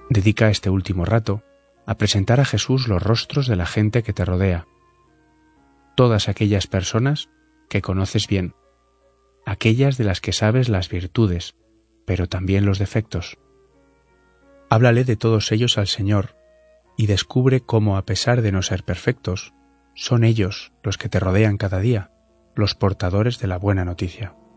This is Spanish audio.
Dedica este último rato a presentar a Jesús los rostros de la gente que te rodea, todas aquellas personas que conoces bien, aquellas de las que sabes las virtudes, pero también los defectos. Háblale de todos ellos al Señor y descubre cómo, a pesar de no ser perfectos, son ellos los que te rodean cada día, los portadores de la buena noticia.